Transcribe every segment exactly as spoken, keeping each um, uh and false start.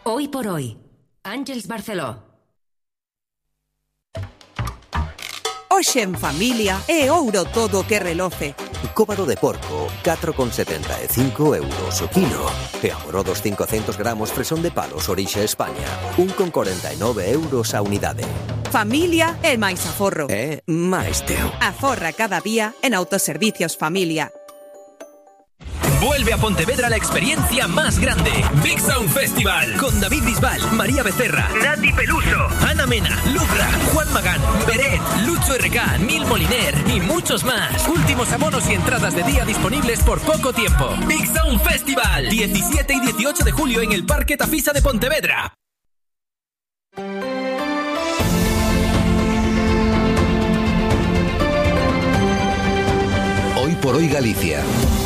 Hoy por hoy, Àngels Barceló. Hoxe en familia é ouro todo que reloce. Cóbado de porco, catro con setenta e cinco euros o kilo. E amorodos cincocentos gramos fresón de palos orixe España, un con corenta e nove euros a unidade. Familia é máis aforro. É máis teu. Aforra cada día en Autoservicios Familia. Vuelve a Pontevedra la experiencia más grande. Big Sound Festival. Con David Bisbal, María Becerra, Nati Peluso, Ana Mena, Lucra, Juan Magán, Beret, Lucho R K, Nil Moliner y muchos más. Últimos abonos y entradas de día disponibles por poco tiempo. Big Sound Festival. diecisiete y dieciocho de julio en el Parque Tafisa de Pontevedra. Hoy por hoy Galicia.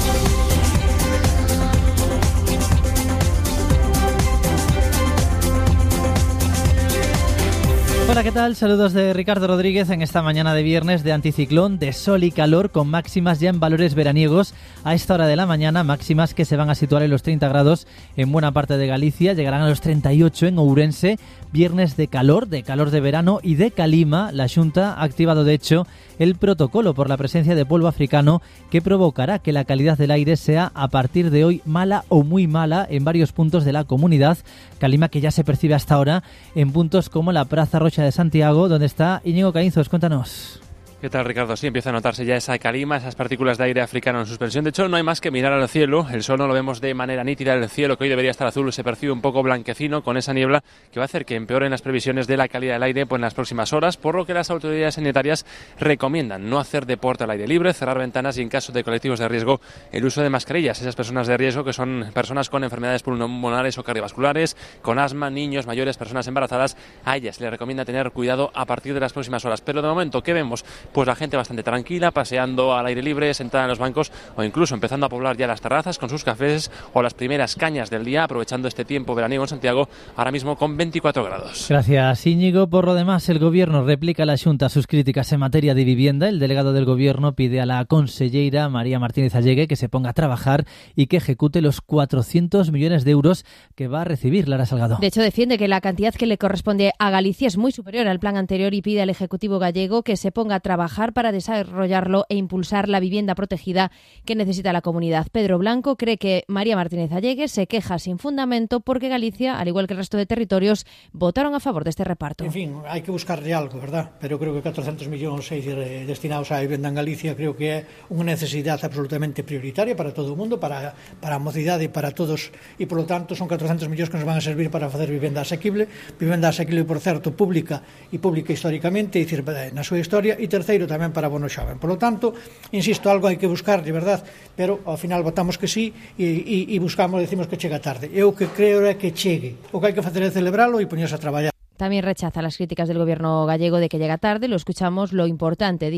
Hola, ¿qué tal? Saludos de Ricardo Rodríguez en esta mañana de viernes de anticiclón, de sol y calor, con máximas ya en valores veraniegos a esta hora de la mañana, máximas que se van a situar en los treinta grados en buena parte de Galicia, llegarán a los treinta y ocho en Ourense, viernes de calor, de calor de verano y de calima. La Xunta ha activado de hecho el protocolo por la presencia de polvo africano que provocará que la calidad del aire sea a partir de hoy mala o muy mala en varios puntos de la comunidad, calima que ya se percibe hasta ahora en puntos como la Praza Rocha de Santiago, donde está Íñigo Caínzos. Cuéntanos. ¿Qué tal, Ricardo? Sí, empieza a notarse ya esa calima, esas partículas de aire africano en suspensión. De hecho, no hay más que mirar al cielo. El sol no lo vemos de manera nítida. El cielo, que hoy debería estar azul, se percibe un poco blanquecino con esa niebla que va a hacer que empeoren las previsiones de la calidad del aire pues, en las próximas horas, por lo que las autoridades sanitarias recomiendan no hacer deporte al aire libre, cerrar ventanas y, en caso de colectivos de riesgo, el uso de mascarillas. Esas personas de riesgo que son personas con enfermedades pulmonares o cardiovasculares, con asma, niños, mayores, personas embarazadas, a ellas se les recomienda tener cuidado a partir de las próximas horas. Pero de momento, ¿qué vemos? Pues la gente bastante tranquila, paseando al aire libre, sentada en los bancos o incluso empezando a poblar ya las terrazas con sus cafés o las primeras cañas del día, aprovechando este tiempo veraniego en Santiago, ahora mismo con veinticuatro grados. Gracias, Íñigo. Por lo demás, el Gobierno replica a la Xunta sus críticas en materia de vivienda. El delegado del Gobierno pide a la conselleira María Martínez Allegue que se ponga a trabajar y que ejecute los cuatrocientos millones de euros que va a recibir Lara Salgado. De hecho, defiende que la cantidad que le corresponde a Galicia es muy superior al plan anterior y pide al Ejecutivo gallego que se ponga a trabajar para para desarrollarlo e impulsar la vivienda protegida que necesita la comunidad. Pedro Blanco cree que María Martínez Allegue se queja sin fundamento porque Galicia, al igual que el resto de territorios, votaron a favor de este reparto. En fin, hai que buscarle algo, verdad? Pero creo que catrocentos millóns destinados á vivenda en Galicia creo que é unha necesidade absolutamente prioritaria para todo o mundo, para, para a mocidade e para todos, e polo tanto son catrocentos millóns que nos van a servir para facer vivenda asequible, vivenda asequible, por certo, pública e pública históricamente, é dicir, na súa historia, e terceiro tamén para bono xoven. Por lo tanto, insisto, algo hai que buscar, de verdad, pero ao final votamos que sí e, e, e buscamos, decimos que chega tarde. Eu que creo é que chegue. O que hai que facer é celebralo e poñerse a traballar. También rechaza las críticas del Gobierno gallego de que llega tarde. Lo escuchamos, lo importante